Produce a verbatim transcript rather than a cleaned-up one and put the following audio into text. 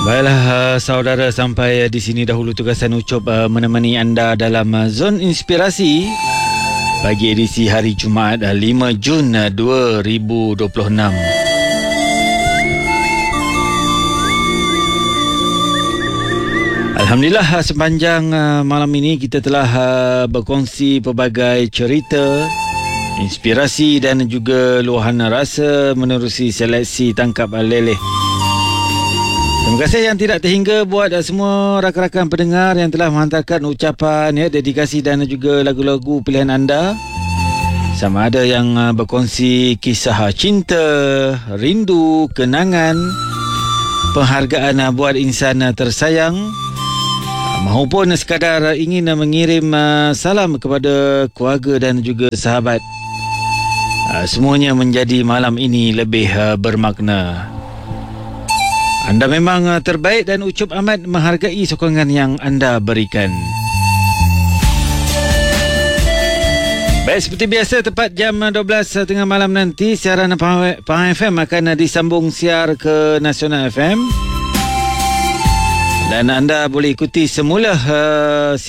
Baiklah uh, saudara, sampai uh, di sini dahulu tugasan Ucup uh, menemani anda dalam uh, Zon Inspirasi bagi edisi hari Jumaat uh, lima Jun uh, dua ribu dua puluh enam. Alhamdulillah, uh, sepanjang uh, malam ini kita telah uh, berkongsi pelbagai cerita, inspirasi dan juga luahan rasa menerusi seleksi tangkap uh, leleh. Terima kasih yang tidak terhingga buat semua rakan-rakan pendengar yang telah menghantarkan ucapan, ya, dedikasi dan juga lagu-lagu pilihan anda. Sama ada yang berkongsi kisah cinta, rindu, kenangan, penghargaan buat insan tersayang, maupun sekadar ingin mengirim salam kepada keluarga dan juga sahabat. Semuanya menjadi malam ini lebih bermakna. Anda memang terbaik dan Ucup amat menghargai sokongan yang anda berikan. Baik, seperti biasa tepat jam dua belas tengah malam nanti siaran Pahang F M akan disambung siar ke Nasional F M. Dan anda boleh ikuti semula uh,